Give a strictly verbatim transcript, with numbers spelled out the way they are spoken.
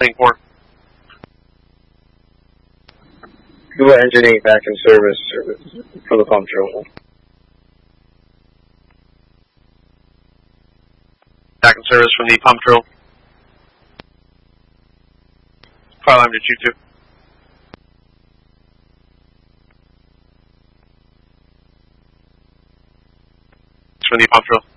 Link four. Google Engine eight back in service, service for the pump drill. Back in service from the pump drill. Fire line to Q two. It's from the pump drill.